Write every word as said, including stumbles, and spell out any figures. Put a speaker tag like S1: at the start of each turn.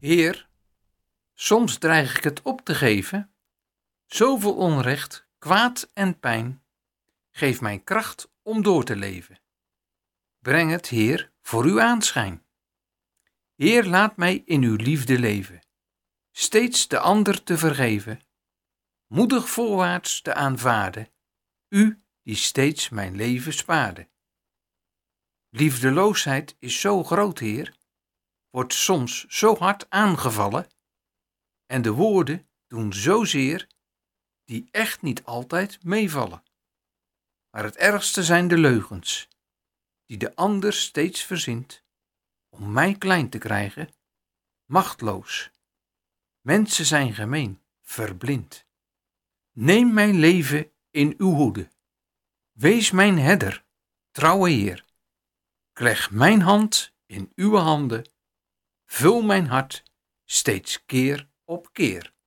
S1: Heer, soms dreig ik het op te geven. Zoveel onrecht, kwaad en pijn. Geef mij kracht om door te leven. Breng het, Heer, voor uw aanschijn. Heer, laat mij in uw liefde leven. Steeds de ander te vergeven. Moedig voorwaarts te aanvaarden. U die steeds mijn leven spaarde. Liefdeloosheid is zo groot, Heer. Wordt soms zo hard aangevallen. En de woorden doen zozeer die echt niet altijd meevallen. Maar het ergste zijn de leugens, die de ander steeds verzint, om mij klein te krijgen, machtloos. Mensen zijn gemeen, verblind. Neem mijn leven in uw hoede. Wees mijn herder, trouwe Heer. Ik leg mijn hand in uw handen. Vul mijn hart steeds keer op keer.